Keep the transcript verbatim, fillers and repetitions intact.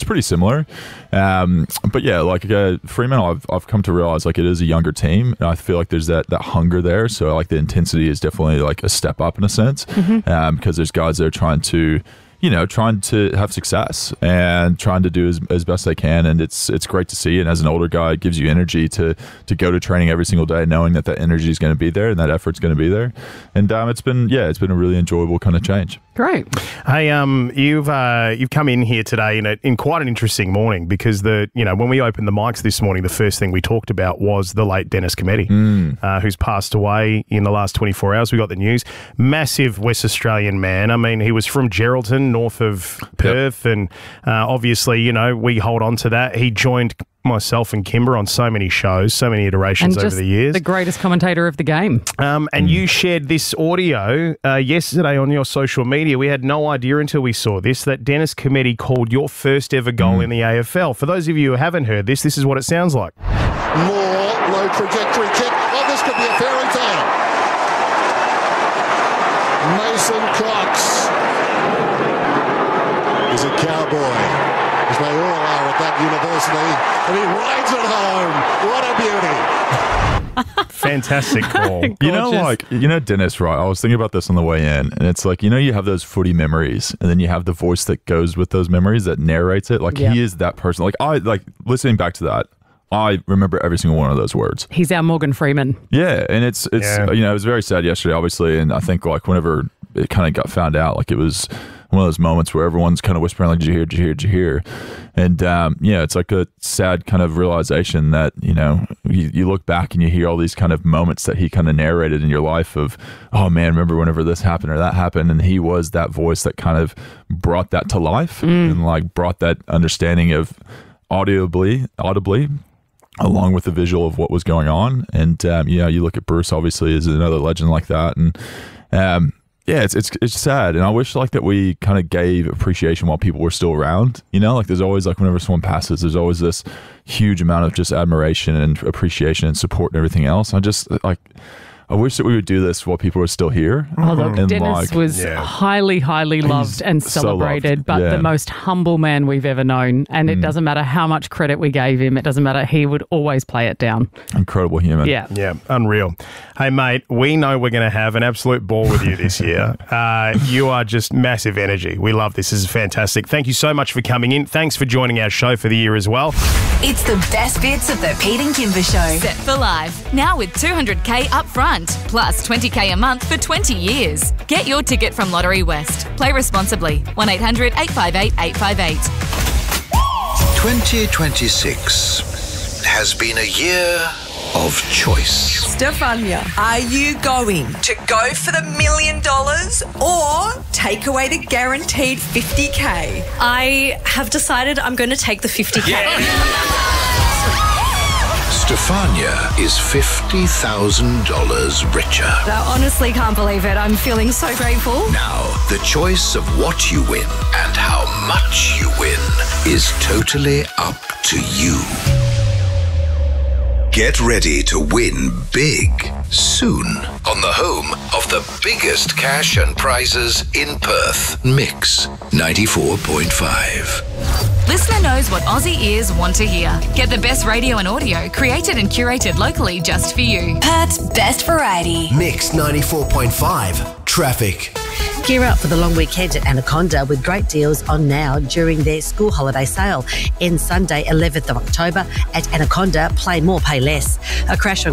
pretty similar. Um, but yeah, like uh, Fremantle, I've, I've come to realize like it is a younger team, and I feel like there's that that hunger there. So like the intensity is definitely like a step up in a sense, mm-hmm. um, because there's guys that are trying to, you know, trying to have success and trying to do as, as best they can. And it's it's great to see. And as an older guy, it gives you energy to to go to training every single day, knowing that that energy is going to be there and that effort's going to be there. And um, it's been, yeah, it's been a really enjoyable kind of change. Great. Hey, um, you've uh, you've come in here today in a, in quite an interesting morning, because the you know when we opened the mics this morning, the first thing we talked about was the late Dennis Cometti, mm. uh, who's passed away in the last twenty-four hours. We got the news. Massive West Australian man. I mean, he was from Geraldton, north of Perth, yep. and uh, obviously, you know, we hold on to that. He joined myself and Kimber on so many shows, so many iterations and over the years. The greatest commentator of the game. Um, and mm. you shared this audio uh, yesterday on your social media. We had no idea until we saw this that Dennis Cometti called your first ever goal mm. in the A F L. For those of you who haven't heard this, this is what it sounds like. More low trajectory kick. Oh, this could be a fairy tale. Mason Cox is a cowboy, as they all are at that university, and he rides it home. What a beauty. Fantastic call. You know, like, you know, Dennis, right? I was thinking about this on the way in, and it's like, you know, you have those footy memories, and then you have the voice that goes with those memories that narrates it. Like, yep. he is that person. Like, I, like, listening back to that, I remember every single one of those words. He's our Morgan Freeman. Yeah, and it's, it's yeah. you know, it was very sad yesterday, obviously, and I think, like, whenever it kind of got found out, like, it was one of those moments where everyone's kind of whispering, like, did you hear, did you hear, did you hear? And, um, yeah, it's like a sad kind of realization that, you know, you, you look back and you hear all these kind of moments that he kind of narrated in your life of, oh, man, remember whenever this happened or that happened? And he was that voice that kind of brought that to life mm. and, like, brought that understanding of audibly, audibly, along with the visual of what was going on. And, um, yeah, you look at Bruce, obviously, as another legend like that. And, um, yeah, it's it's it's sad, and I wish like that we kind of gave appreciation while people were still around. You know, like there's always like whenever someone passes, there's always this huge amount of just admiration and appreciation and support and everything else. I just like. I wish that we would do this while people are still here. Oh, look, and Dennis like, was yeah. highly, highly loved and celebrated, so but yeah. the most humble man we've ever known. And it mm. doesn't matter how much credit we gave him. It doesn't matter. He would always play it down. Incredible human. Yeah. Yeah, unreal. Hey, mate, we know we're going to have an absolute ball with you this year. uh, you are just massive energy. We love this. This is fantastic. Thank you so much for coming in. Thanks for joining our show for the year as well. It's the best bits of the Pete and Kimber Show. Set for life. Now with two hundred K up front. Plus twenty K a month for twenty years. Get your ticket from Lottery West. Play responsibly. one eight hundred eight five eight eight five eight. twenty twenty-six has been a year of choice. Stefania, are you going to go for the million dollars or take away the guaranteed fifty K? I have decided I'm going to take the fifty K. Yeah. Stefania is fifty thousand dollars richer. I honestly can't believe it. I'm feeling so grateful. Now, the choice of what you win and how much you win is totally up to you. Get ready to win big soon on the home of the biggest cash and prizes in Perth. Mix ninety-four point five. Listener knows what Aussie ears want to hear. Get the best radio and audio created and curated locally just for you. Perth's best variety. Mix ninety-four point five. Traffic. Gear up for the long weekend at Anaconda with great deals on now during their school holiday sale. Ends Sunday, eleventh of October at Anaconda. Play more, pay less. A crash on